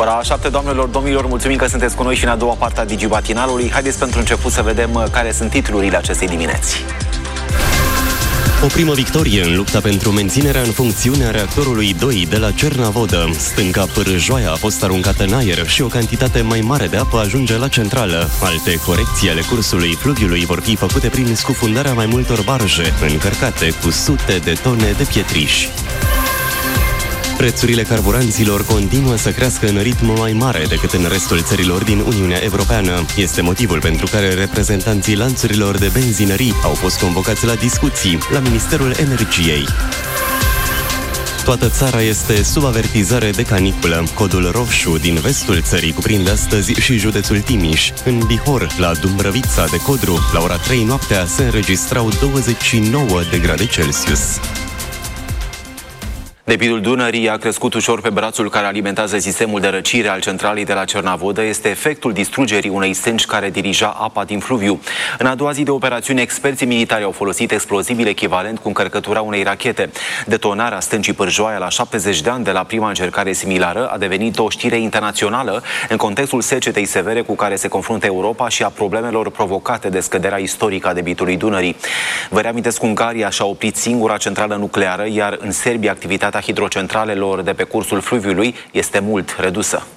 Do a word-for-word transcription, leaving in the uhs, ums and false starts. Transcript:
Ora șapte, doamnelor, domnilor, mulțumim că sunteți cu noi și în a doua parte a Digimatinalului. Haideți pentru început să vedem care sunt titlurile acestei dimineți. O primă victorie în lupta pentru menținerea în funcțiune a reactorului doi de la Cernavodă. Stânca Pârâjoaia a fost aruncată în aer și o cantitate mai mare de apă ajunge la centrală. Alte corecții ale cursului fluviului vor fi făcute prin scufundarea mai multor barje încărcate cu sute de tone de pietriș. Prețurile carburanților continuă să crească în ritm mai mare decât în restul țărilor din Uniunea Europeană. Este motivul pentru care reprezentanții lanțurilor de benzinării au fost convocați la discuții la Ministerul Energiei. Toată țara este sub avertizare de caniculă. Codul roșu din vestul țării cuprinde astăzi și județul Timiș. În Bihor, la Dumbrăvița de Codru, la ora trei noaptea se înregistrau douăzeci și nouă de grade Celsius. Debitul Dunării a crescut ușor pe brațul care alimentează sistemul de răcire al centralei de la Cernavodă. Este efectul distrugerii unei stânci care dirija apa din fluviu. În a doua zi de operațiune, experții militari au folosit explozibil echivalent cu încărcătura unei rachete. Detonarea stâncii Pârjoaia la șaptezeci de ani de la prima încercare similară a devenit o știre internațională în contextul secetei severe cu care se confruntă Europa și a problemelor provocate de scăderea istorică a debitului Dunării. Vă reamintesc, Ungaria și-a oprit singura centrală nucleară, iar în Serbia activitatea hidrocentralelor de pe cursul fluviului este mult redusă.